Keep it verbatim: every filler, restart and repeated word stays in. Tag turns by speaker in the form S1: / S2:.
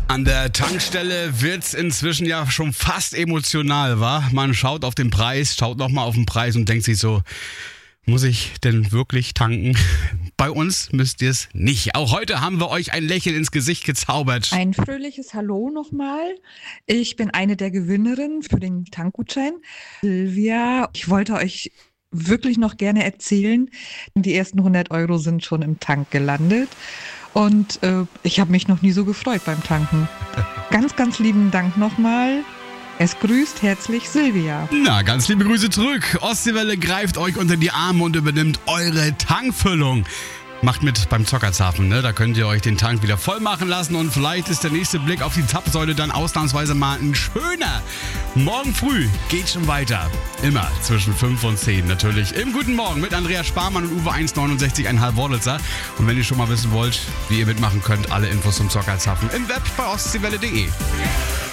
S1: An der Tankstelle wird's inzwischen ja schon fast emotional, wa? Man schaut auf den Preis, schaut nochmal auf den Preis und denkt sich so, muss ich denn wirklich tanken? Bei uns müsst ihr es nicht. Auch heute haben wir euch ein Lächeln ins Gesicht gezaubert.
S2: Ein fröhliches Hallo nochmal. Ich bin eine der Gewinnerinnen für den Tankgutschein. Silvia, ich wollte euch wirklich noch gerne erzählen, die ersten hundert Euro sind schon im Tank gelandet. Und äh, ich habe mich noch nie so gefreut beim Tanken. Ganz, ganz lieben Dank nochmal. Es grüßt herzlich Silvia.
S1: Na, ganz liebe Grüße zurück. Ostseewelle greift euch unter die Arme und übernimmt eure Tankfüllung. Macht mit beim Zockerzapfen, ne? Da könnt ihr euch den Tank wieder voll machen lassen und vielleicht ist der nächste Blick auf die Zapfsäule dann ausnahmsweise mal ein schöner. Morgen früh geht schon weiter. Immer zwischen fünf und zehn natürlich. Im Guten Morgen mit Andreas Sparmann und Uwe eins neunundsechzig Komma fünf Wordlitzer. Und wenn ihr schon mal wissen wollt, wie ihr mitmachen könnt, alle Infos zum Zockerzapfen im Web bei ostseewelle punkt de.